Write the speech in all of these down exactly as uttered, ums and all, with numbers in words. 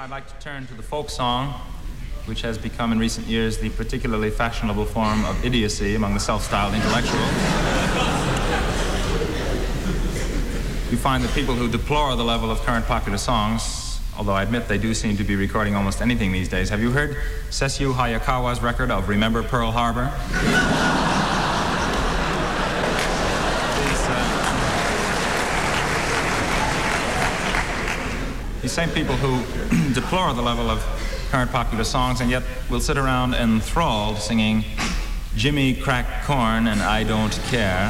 I'd like to turn to the folk song, which has become in recent years the particularly fashionable form of idiocy among the self-styled intellectuals. You find that people who deplore the level of current popular songs, although I admit they do seem to be recording almost anything these days. Have you heard Sessue Hayakawa's record of Remember Pearl Harbor? These same people who deplore the level of current popular songs and yet will sit around enthralled singing Jimmy Crack Corn and I Don't Care,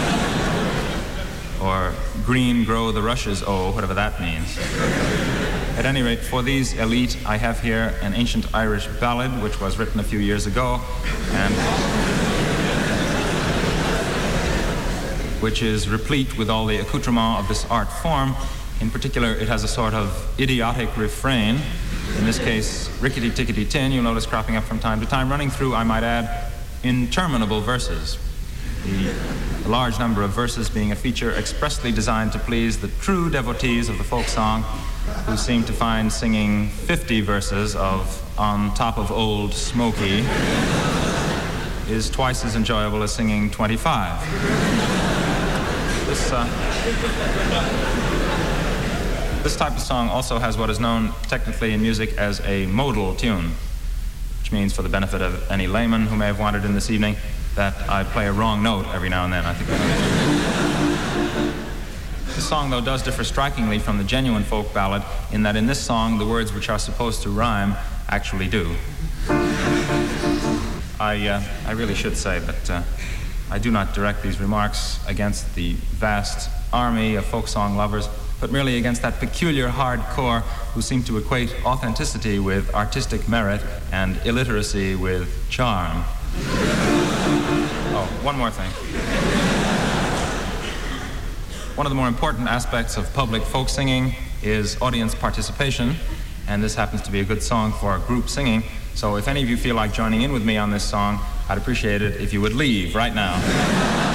or Green Grow the Rushes, oh, whatever that means. At any rate, for these elite, I have here an ancient Irish ballad which was written a few years ago and which is replete with all the accoutrement of this art form. In particular, it has a sort of idiotic refrain, in this case, rickety-tickety-tin, you'll notice cropping up from time to time, running through, I might add, interminable verses. The large number of verses being a feature expressly designed to please the true devotees of the folk song, who seem to find singing fifty verses of On Top of Old Smoky is twice as enjoyable as singing twenty-five. This, uh, This type of song also has what is known technically in music as a modal tune, which means, for the benefit of any layman who may have wandered in this evening, that I play a wrong note every now and then. I think this song, though, does differ strikingly from the genuine folk ballad in that in this song the words which are supposed to rhyme actually do. I, uh, I really should say that uh, I do not direct these remarks against the vast army of folk song lovers, but merely against that peculiar hardcore who seem to equate authenticity with artistic merit and illiteracy with charm. Oh, one more thing. One of the more important aspects of public folk singing is audience participation, and this happens to be a good song for group singing. So if any of you feel like joining in with me on this song, I'd appreciate it if you would leave right now.